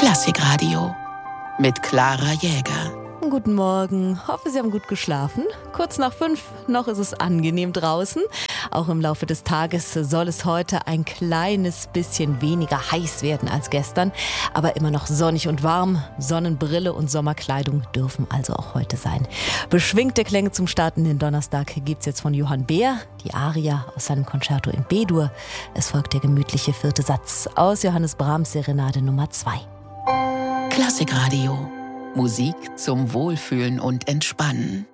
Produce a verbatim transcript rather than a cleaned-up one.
Klassikradio mit Clara Jäger. Guten Morgen, hoffe Sie haben gut geschlafen. Kurz nach fünf, noch ist es angenehm draußen. Auch im Laufe des Tages soll es heute ein kleines bisschen weniger heiß werden als gestern, aber immer noch sonnig und warm. Sonnenbrille und Sommerkleidung dürfen also auch heute sein. Beschwingte Klänge zum Start in den Donnerstag gibt's jetzt von Johann Behr, die Aria aus seinem Concerto in B-Dur. Es folgt der gemütliche vierte Satz aus Johannes Brahms Serenade Nummer zwei. Klassikradio. Musik zum Wohlfühlen und Entspannen.